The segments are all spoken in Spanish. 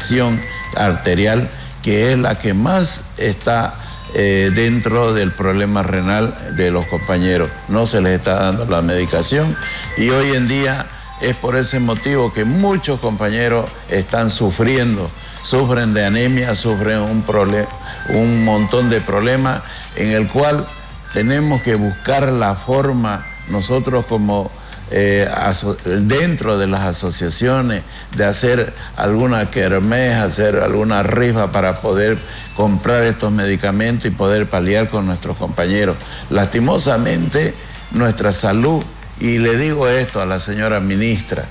presión arterial, que es la que más está dentro del problema renal de los compañeros. No se les está dando la medicación y hoy en día es por ese motivo que muchos compañeros están sufren de anemia, sufren un montón de problemas en el cual tenemos que buscar la forma nosotros como dentro de las asociaciones de hacer alguna kermés, hacer alguna rifa para poder comprar estos medicamentos y poder paliar con nuestros compañeros. Lastimosamente nuestra salud, y le digo esto a la señora ministra,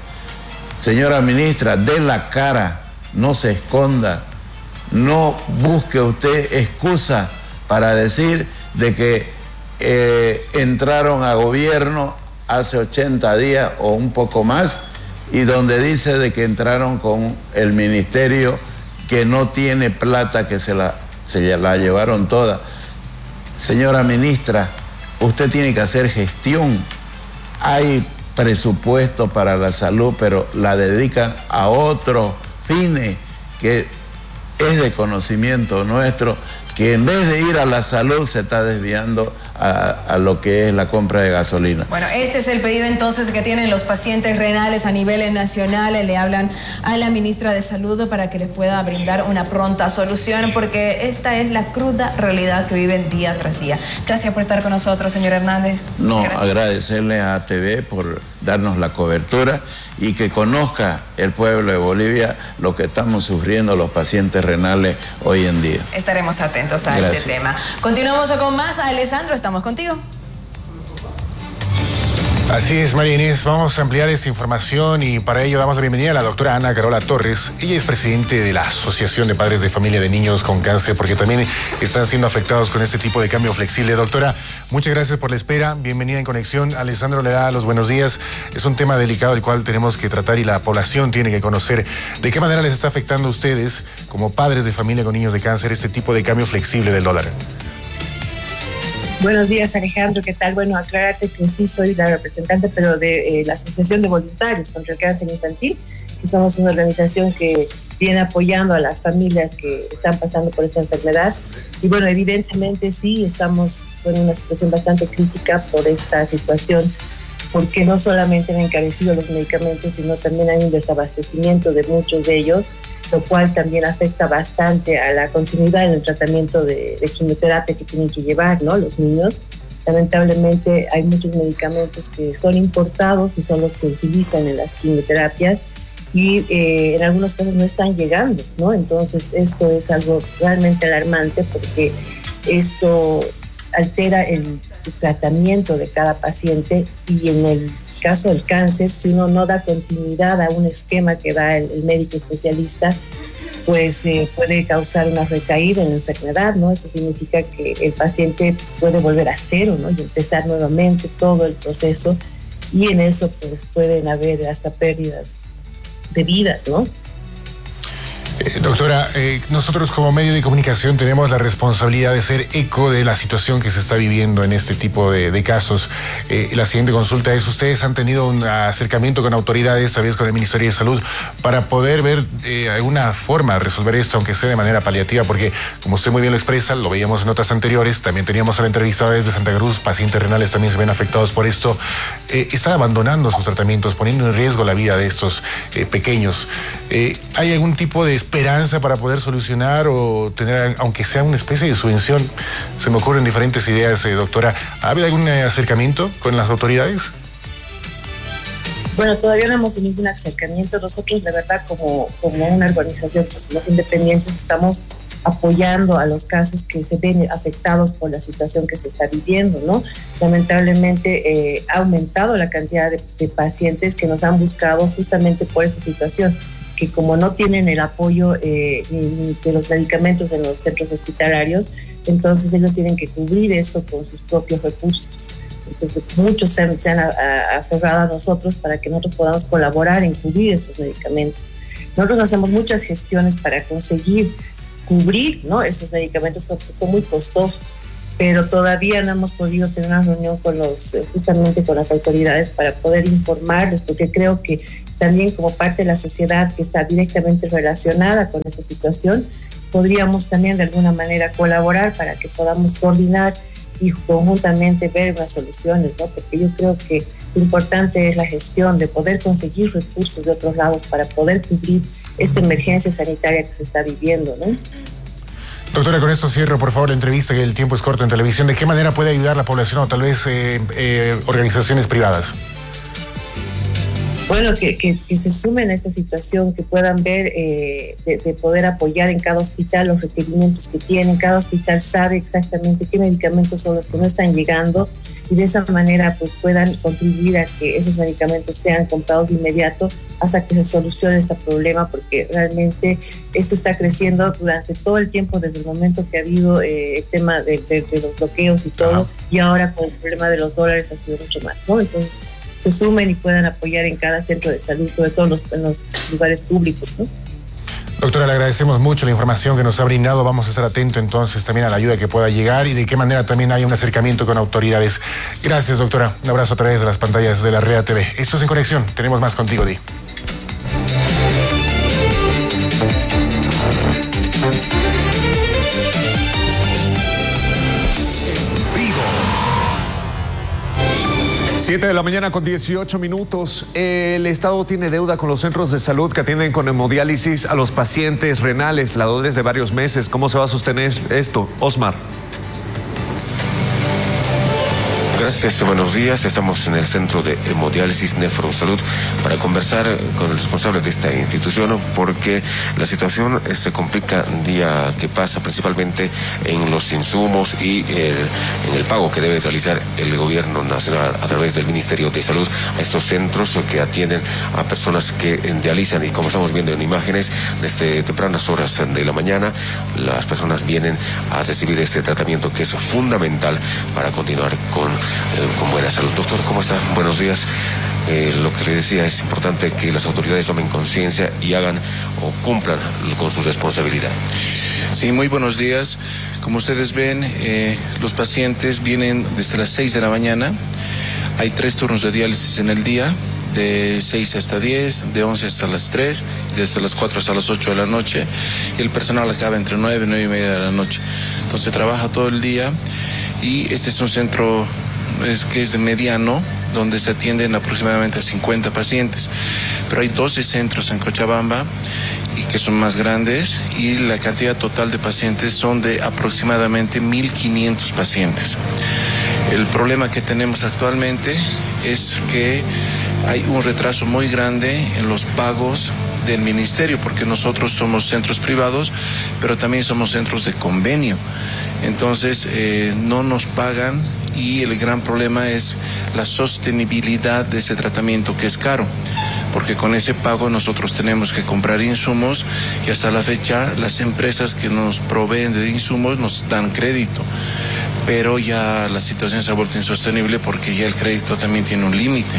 dé la cara, no se esconda, no busque usted excusa para decir de que entraron a gobierno hace 80 días o un poco más, y donde dice de que entraron con el ministerio que no tiene plata, que se la llevaron toda. Señora ministra, usted tiene que hacer gestión. Hay presupuesto para la salud, pero la dedican a otros fines que es de conocimiento nuestro, que en vez de ir a la salud se está desviando a lo que es la compra de gasolina. Bueno, este es el pedido entonces que tienen los pacientes renales a nivel nacional. Le hablan a la ministra de Salud para que les pueda brindar una pronta solución, porque esta es la cruda realidad que viven día tras día. Gracias por estar con nosotros, señor Hernández. No, agradecerle a ATV por darnos la cobertura y que conozca el pueblo de Bolivia lo que estamos sufriendo los pacientes renales hoy en día. Estaremos atentos a este tema. Continuamos con más. Alessandro, estamos contigo. Así es, María Inés, vamos a ampliar esta información y para ello damos la bienvenida a la doctora Ana Carola Torres. Ella es presidente de la Asociación de Padres de Familia de Niños con Cáncer, porque también están siendo afectados con este tipo de cambio flexible. Doctora, muchas gracias por la espera, bienvenida en Conexión. Alessandro le da los buenos días. Es un tema delicado el cual tenemos que tratar y la población tiene que conocer de qué manera les está afectando a ustedes, como padres de familia con niños de cáncer, este tipo de cambio flexible del dólar. Buenos días, Alejandro, ¿qué tal? Bueno, aclárate que sí soy la representante, pero de la Asociación de Voluntarios contra el Cáncer Infantil, que somos una organización que viene apoyando a las familias que están pasando por esta enfermedad. Y bueno, evidentemente sí, estamos en una situación bastante crítica por esta situación, porque no solamente han encarecido los medicamentos, sino también hay un desabastecimiento de muchos de ellos, lo cual también afecta bastante a la continuidad en el tratamiento de quimioterapia que tienen que llevar, ¿no?, los niños. Lamentablemente hay muchos medicamentos que son importados y son los que utilizan en las quimioterapias y en algunos casos no están llegando, ¿no? Entonces esto es algo realmente alarmante porque esto altera el tratamiento de cada paciente, y en el caso del cáncer, si uno no da continuidad a un esquema que da el médico especialista, pues puede causar una recaída en la enfermedad, ¿no? Eso significa que el paciente puede volver a cero, ¿no?, y empezar nuevamente todo el proceso, y en eso pues pueden haber hasta pérdidas de vidas, ¿no? Doctora, nosotros como medio de comunicación tenemos la responsabilidad de hacer eco de la situación que se está viviendo en este tipo de casos. La siguiente consulta es, ¿ustedes han tenido un acercamiento con autoridades, tal vez con el Ministerio de Salud, para poder ver alguna forma de resolver esto, aunque sea de manera paliativa? Porque, como usted muy bien lo expresa, lo veíamos en notas anteriores, también teníamos a la entrevistada desde Santa Cruz, pacientes renales también se ven afectados por esto. Están abandonando sus tratamientos, poniendo en riesgo la vida de estos pequeños. ¿Hay algún tipo de esperanza para poder solucionar o tener, aunque sea una especie de subvención? Se me ocurren diferentes ideas, doctora. ¿Ha habido algún acercamiento con las autoridades? Bueno, todavía no hemos tenido ningún acercamiento. Nosotros, la verdad, como una organización que somos independientes, estamos apoyando a los casos que se ven afectados por la situación que se está viviendo, ¿no? Lamentablemente ha aumentado la cantidad de pacientes que nos han buscado justamente por esa situación, que como no tienen el apoyo ni de los medicamentos en los centros hospitalarios, entonces ellos tienen que cubrir esto con sus propios recursos. Entonces muchos se han aferrado a nosotros para que nosotros podamos colaborar en cubrir estos medicamentos. Nosotros hacemos muchas gestiones para conseguir cubrir, ¿no?, esos medicamentos, son muy costosos, pero todavía no hemos podido tener una reunión con justamente con las autoridades para poder informarles, porque creo que también como parte de la sociedad que está directamente relacionada con esta situación, podríamos también de alguna manera colaborar para que podamos coordinar y conjuntamente ver unas soluciones, ¿no? Porque yo creo que lo importante es la gestión, de poder conseguir recursos de otros lados para poder cubrir esta emergencia sanitaria que se está viviendo, ¿no? Doctora, con esto cierro, por favor, la entrevista, que el tiempo es corto en televisión. ¿De qué manera puede ayudar la población o tal vez organizaciones privadas? Bueno, que se sumen a esta situación, que puedan ver de poder apoyar en cada hospital los requerimientos que tienen. Cada hospital sabe exactamente qué medicamentos son los que no están llegando y de esa manera pues puedan contribuir a que esos medicamentos sean comprados de inmediato hasta que se solucione este problema, porque realmente esto está creciendo durante todo el tiempo, desde el momento que ha habido el tema de los bloqueos y todo, y ahora con el problema de los dólares ha sido mucho más, ¿no? Entonces, se sumen y puedan apoyar en cada centro de salud, sobre todo en los lugares públicos, ¿no? Doctora, le agradecemos mucho la información que nos ha brindado. Vamos a estar atentos entonces también a la ayuda que pueda llegar y de qué manera también hay un acercamiento con autoridades. Gracias, doctora. Un abrazo a través de las pantallas de la Rea TV. Esto es En Conexión. Tenemos más contigo, Di. 7 de la mañana con 18 minutos. El Estado tiene deuda con los centros de salud que atienden con hemodiálisis a los pacientes renales. La deuda es de varios meses. ¿Cómo se va a sostener esto? Osmar. Gracias, buenos días. Estamos en el Centro de Hemodiálisis Nefrosalud para conversar con el responsable de esta institución, porque la situación se complica día que pasa, principalmente en los insumos y en el pago que debe realizar el gobierno nacional a través del Ministerio de Salud a estos centros que atienden a personas que dializan. Y como estamos viendo en imágenes, desde tempranas horas de la mañana, las personas vienen a recibir este tratamiento que es fundamental para continuar con buena salud. Doctor, ¿cómo está? Buenos días. Lo que le decía, es importante que las autoridades tomen conciencia y hagan o cumplan con su responsabilidad. Sí, muy buenos días. Como ustedes ven, los pacientes vienen desde las 6 de la mañana. Hay 3 turnos de diálisis en el día, de 6 hasta 10, de 11 hasta las 3, desde las 4 hasta las 8 de la noche. Y el personal acaba entre 9 y 9 y media de la noche. Entonces trabaja todo el día y este es un centro que es de mediano, donde se atienden aproximadamente a 50 pacientes. Pero hay 12 centros en Cochabamba y que son más grandes, y la cantidad total de pacientes son de aproximadamente 1.500 pacientes. El problema que tenemos actualmente es que hay un retraso muy grande en los pagos del ministerio, porque nosotros somos centros privados, pero también somos centros de convenio. Entonces no nos pagan, y el gran problema es la sostenibilidad de ese tratamiento, que es caro, porque con ese pago nosotros tenemos que comprar insumos, y hasta la fecha las empresas que nos proveen de insumos nos dan crédito, pero ya la situación se ha vuelto insostenible porque ya el crédito también tiene un límite,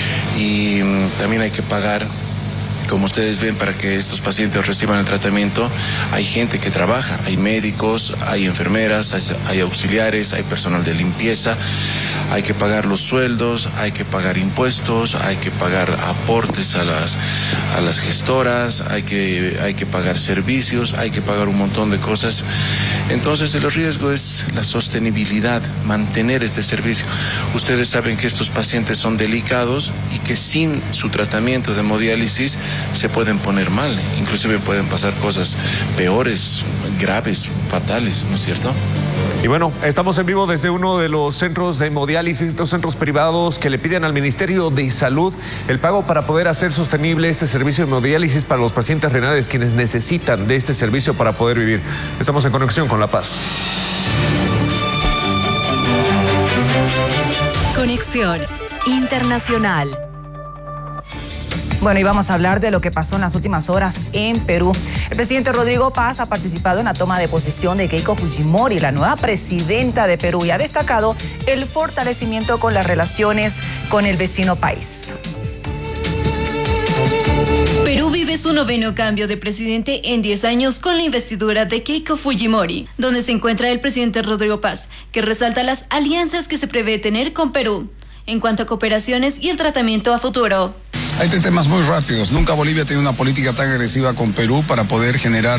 y también hay que pagar. Como ustedes ven, para que estos pacientes reciban el tratamiento, hay gente que trabaja, hay médicos, hay enfermeras, hay auxiliares, hay personal de limpieza, hay que pagar los sueldos, hay que pagar impuestos, hay que pagar aportes a las gestoras, hay que pagar servicios, hay que pagar un montón de cosas. Entonces el riesgo es la sostenibilidad, mantener este servicio. Ustedes saben que estos pacientes son delicados y que sin su tratamiento de hemodiálisis se pueden poner mal, inclusive pueden pasar cosas peores, graves, fatales, ¿no es cierto? Y bueno, estamos en vivo desde uno de los centros de hemodiálisis, dos centros privados que le piden al Ministerio de Salud el pago para poder hacer sostenible este servicio de hemodiálisis para los pacientes renales, quienes necesitan de este servicio para poder vivir. Estamos en conexión con La Paz. Conexión Internacional. Bueno, y vamos a hablar de lo que pasó en las últimas horas en Perú. El presidente Rodrigo Paz ha participado en la toma de posesión de Keiko Fujimori, la nueva presidenta de Perú, y ha destacado el fortalecimiento con las relaciones con el vecino país. Perú vive su 9º cambio de presidente en 10 años con la investidura de Keiko Fujimori, donde se encuentra el presidente Rodrigo Paz, que resalta las alianzas que se prevé tener con Perú en cuanto a cooperaciones y el tratamiento a futuro. Hay temas muy rápidos. Nunca Bolivia ha tenido una política tan agresiva con Perú para poder generar